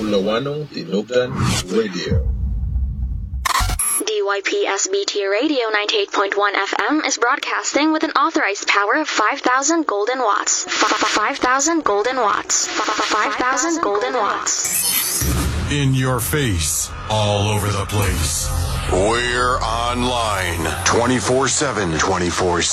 Loanong Tinugan Radio. DYPSBT Radio 98.1 FM is broadcasting with an authorized power of 5,000 golden watts. 5,000 golden watts. 5,000 golden watts. In your face, all over the place. We're online 24/7, 24/7.